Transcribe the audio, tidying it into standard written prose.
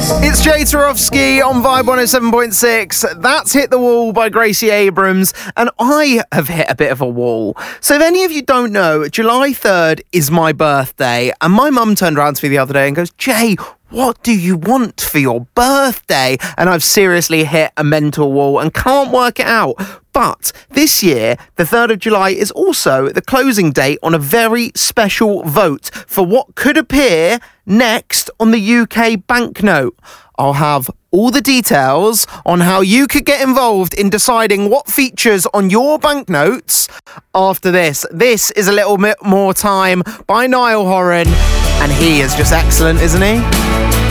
It's Jay Tarofsky on Vibe 107.6. That's Hit the Wall by Gracie Abrams, and I have hit a bit of a wall. So if any of you don't know, July 3rd is my birthday, and my mum turned around to me the other day and goes, Jay, what do you want for your birthday? And I've seriously hit a mental wall and can't work it out. But this year, the 3rd of July is also the closing date on a very special vote for what could appear next on the UK banknote. I'll have all the details on how you could get involved in deciding what features on your banknotes after this. This is A Little Bit More Time by Niall Horan, and he is just excellent, isn't he?